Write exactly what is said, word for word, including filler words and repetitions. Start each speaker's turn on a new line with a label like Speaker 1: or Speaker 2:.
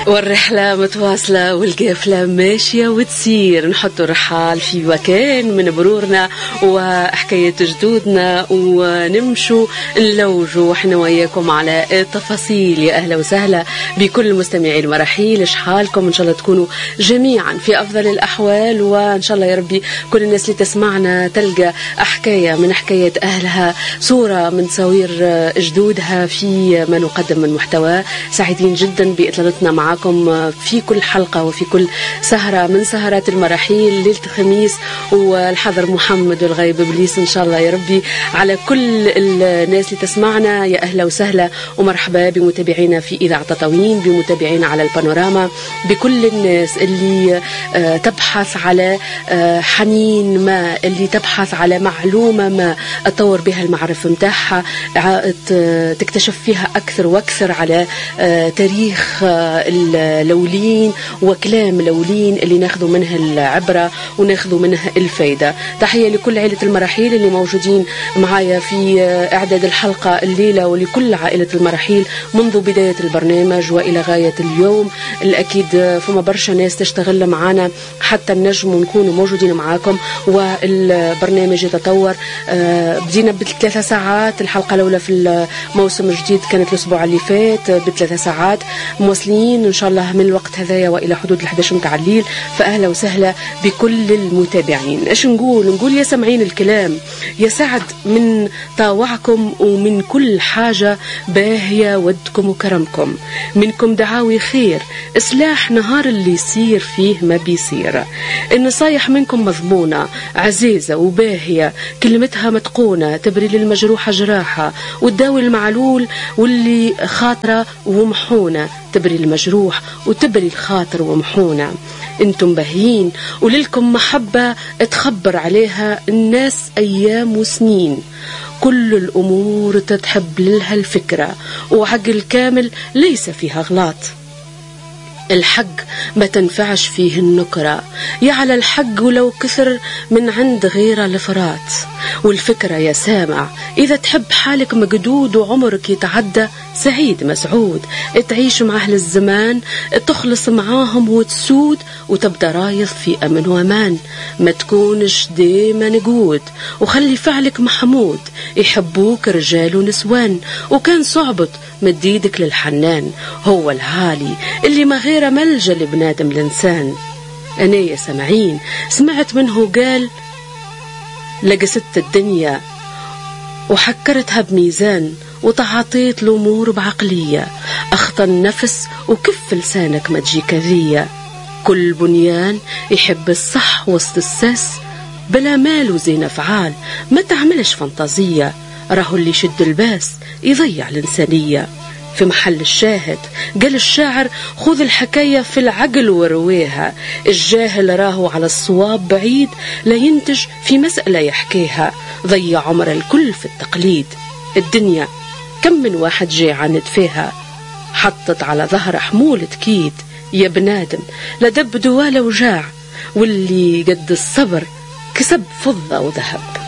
Speaker 1: والرحلة متواصلة والقافلة ماشية وتسير، نحط الرحال في مكان من مرورنا وحكاية جدودنا ونمشوا نلوجوا احنا وياكم على التفاصيل. يا أهلا وسهلا بكل مستمعي المراحيل، شحالكم؟ إن شاء الله تكونوا جميعا في أفضل الأحوال، وإن شاء الله يا ربي كل الناس اللي تسمعنا تلقى حكاية من حكاية أهلها، صورة من تصوير جدودها في ما نقدم من محتوى. سعيدين جدا بإطلالتنا معكم في كل حلقة وفي كل سهرة من سهرات المراحيل ليلة الخميس، والحضر محمد والغيب إبليس. إن شاء الله يا ربي على كل الناس اللي تسمعنا يا أهلا وسهلا ومرحبا بمتابعينا في إذاعة تطاوين، بمتابعينا على البانوراما، بكل الناس اللي تبحث على حنين ما، اللي تبحث على معلومة ما تطور بها المعرفة متاعها، تكتشف فيها أكثر وأكثر على تاريخ الأولين وكلام الأولين اللي ناخذوا منها العبرة وناخذوا منها الفايدة. تحية لكل عائلة المراحيل اللي موجودين معايا في إعداد الحلقة الليلة، ولكل عائلة المراحيل منذ بداية البرنامج وإلى غاية اليوم. الأكيد فما برشا ناس تشتغل معنا حتى النجم ونكونوا موجودين معاكم والبرنامج يتطور. بدينا بثلاثة ساعات، الحلقة الأولى في الموسم الجديد كانت الأسبوع اللي فات بثلاثة ساعات، مواصلين إن شاء الله من الوقت هذايا وإلى حدود الحداش متاع الليل. فأهلا وسهلا بكل المتابعين. إيش نقول؟ نقول يا سمعين الكلام، يا سعد من طاوعكم ومن كل حاجة باهية ودكم وكرمكم، منكم دعاوي خير، إصلاح نهار اللي يصير فيه ما بيصير. النصايح منكم مضمونة عزيزة وباهية، كلمتها متقونة تبري للمجروحة جراحة، وتداوي المعلول واللي خاطرة ومحونة تبري المجروح وتبري الخاطر ومحونة. انتم باهيين وللكم محبة تخبر عليها الناس أيام وسنين، كل الأمور تتحب لها الفكرة، وعقل كامل ليس فيها غلط. الحق ما تنفعش فيه النكرة، يعلى الحق ولو كثر من عند غير الفرات. والفكرة يا سامع إذا تحب حالك مقدود وعمرك يتعدى سعيد مسعود، تعيش مع أهل الزمان، تخلص معاهم وتسود، وتبدأ رايض في أمن وأمان. ما تكونش ديما نقود، وخلي فعلك محمود، يحبوك رجال ونسوان، وكان صعبت مد ايدك للحنان، هو العالي اللي ما غير ملجأ لبنادم الإنسان. أنا يا سمعين سمعت منه قال لقست الدنيا وحكرتها بميزان، وتعاطيت الأمور بعقلية، أخطى النفس وكف لسانك ما تجي كذية. كل بنيان يحب الصح وسط الساس، بلا مال وزين أفعال ما تعملش فانتازية، راهو اللي يشد الباس يضيع الإنسانية. في محل الشاهد قال الشاعر خذ الحكاية في العقل ورويها، الجاهل راهو على الصواب بعيد، لا ينتج في مسألة يحكيها، ضيع عمر الكل في التقليد. الدنيا كم من واحد جيعان فيها، حطت على ظهر حمولة كيد، يا بنادم لا دب دوالة وجاع، واللي قد الصبر كسب فضة وذهب.